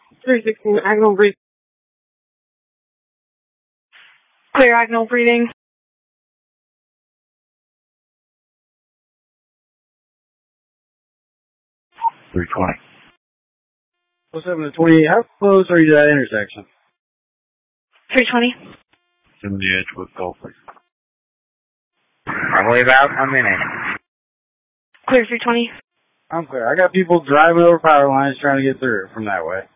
316, Agnal breathing. Clear Agnal breathing. 320. 07 to 28, how close are you to that intersection? 320. In the edge with Gulf. Probably about a minute. Clear 320. I'm clear. I got people driving over power lines trying to get through from that way.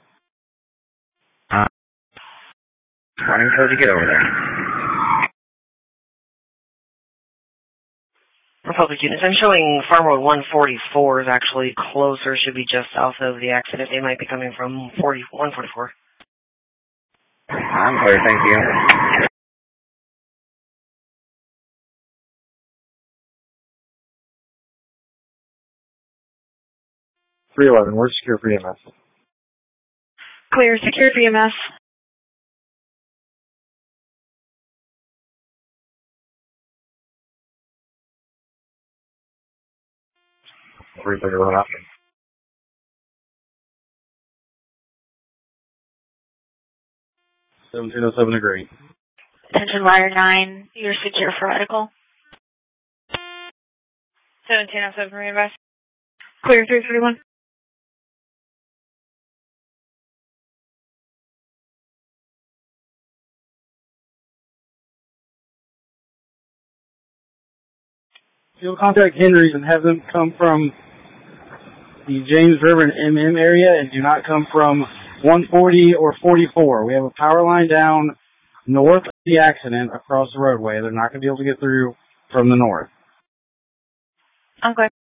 20 until you get over there. Republic units, I'm showing Farm Road 144 is actually closer, should be just south of the accident. They might be coming from 144. I'm clear, thank you. We're secure for EMS. Clear, secure for EMS. Everything run up. $1707 agree. Attention Wire 9, you're secure for medical. 1707 reinvest. Clear 331. You'll contact Henry's and have them come from the James River and MM area and do not come from 140 or 44. We have a power line down north of the accident across the roadway. They're not going to be able to get through from the north. I'm clear.